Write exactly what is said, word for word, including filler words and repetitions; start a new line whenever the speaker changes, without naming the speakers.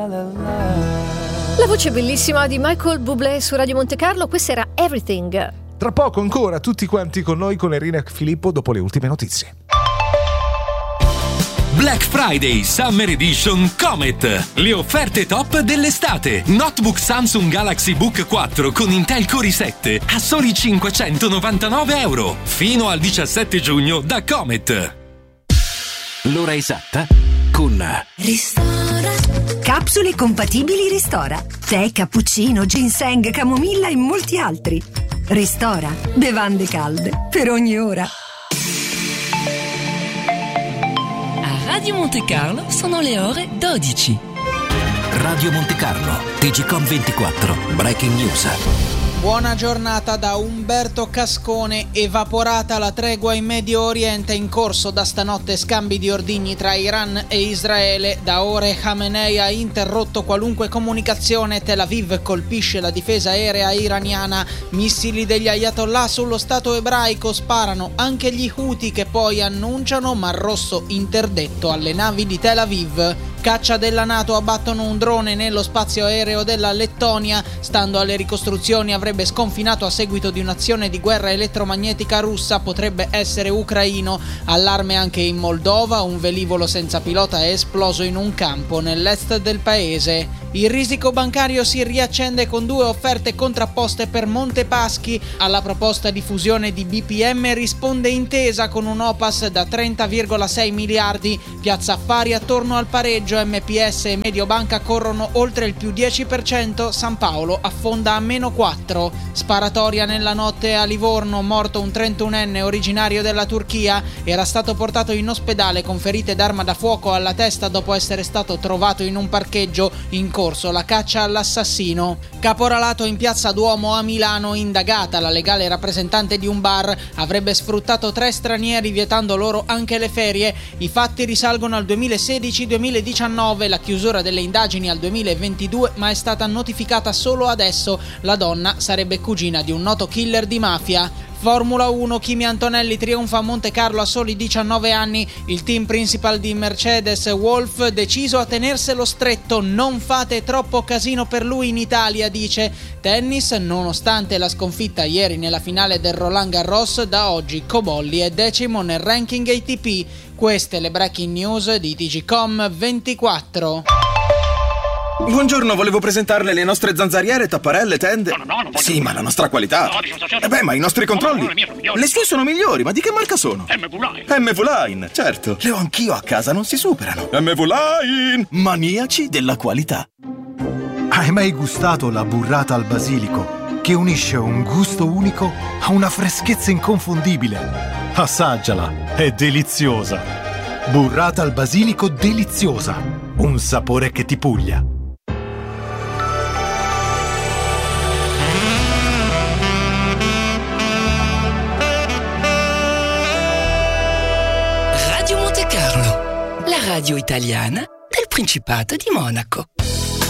La voce bellissima di Michael Bublé su Radio Monte Carlo, questa era Everything.
Tra poco ancora tutti quanti con noi con Irina e Filippo dopo le ultime notizie.
Black Friday Summer Edition Comet. Le offerte top dell'estate. Notebook Samsung Galaxy Book quattro con Intel Core i sette a soli cinquecentonovantanove euro. Fino al diciassette giugno da Comet.
L'ora esatta con
Ristora. Capsule compatibili Ristora. Tè, cappuccino, ginseng, camomilla e molti altri. Ristora. Bevande calde per ogni ora.
Radio Monte Carlo sono le ore dodici.
Radio Monte Carlo, T G Com ventiquattro, Breaking News.
Buona giornata da Umberto Cascone. Evaporata la tregua in Medio Oriente, in corso da stanotte scambi di ordigni tra Iran e Israele. Da ore Khamenei ha interrotto qualunque comunicazione. Tel Aviv colpisce la difesa aerea iraniana. Missili degli Ayatollah sullo Stato ebraico, sparano anche gli Houthi che poi annunciano Mar Rosso interdetto alle navi di Tel Aviv. Caccia della NATO, abbattono un drone nello spazio aereo della Lettonia. Stando alle ricostruzioni avrebbe sconfinato a seguito di un'azione di guerra elettromagnetica russa, potrebbe essere ucraino. Allarme anche in Moldova, un velivolo senza pilota è esploso in un campo nell'est del paese. Il risico bancario si riaccende con due offerte contrapposte per Montepaschi. Alla proposta di fusione di B P M risponde Intesa con un Opas da trenta virgola sei miliardi. Piazza Affari attorno al pareggio. M P S e Mediobanca corrono oltre il più dieci per cento, San Paolo affonda a meno quattro. Sparatoria nella notte a Livorno, morto un trentunenne originario della Turchia, era stato portato in ospedale con ferite d'arma da fuoco alla testa dopo essere stato trovato in un parcheggio. In corso la caccia all'assassino. Caporalato in piazza Duomo a Milano, indagata la legale rappresentante di un bar, avrebbe sfruttato tre stranieri vietando loro anche le ferie. I fatti risalgono al duemilasedici duemiladiciannove. La chiusura delle indagini al duemilaventidue, ma è stata notificata solo adesso. La donna sarebbe cugina di un noto killer di mafia. Formula uno, Kimi Antonelli trionfa a Monte Carlo a soli diciannove anni. Il team principal di Mercedes, Wolf, deciso a tenerselo stretto. Non fate troppo casino per lui in Italia, dice. Tennis, nonostante la sconfitta ieri nella finale del Roland Garros, da oggi Cobolli è decimo nel ranking A T P. Queste le breaking news di T G Com ventiquattro.
Buongiorno, volevo presentarle le nostre zanzariere, tapparelle, tende.
No, no, no, non voglio.
Sì, ma la nostra qualità.
No, diciamo, certo.
Eh beh, ma i nostri controlli.
No, no, no, le mie sono migliori.
Le sue sono migliori, ma di che marca sono?
M V Line.
M V Line, certo. Le ho anch'io a casa, non si superano. M V Line, maniaci della qualità.
Hai mai gustato la burrata al basilico, che unisce un gusto unico a una freschezza inconfondibile? Assaggiala, è deliziosa. Burrata al basilico deliziosa, un sapore che ti puglia.
Radio Monte Carlo, la radio italiana del Principato di Monaco.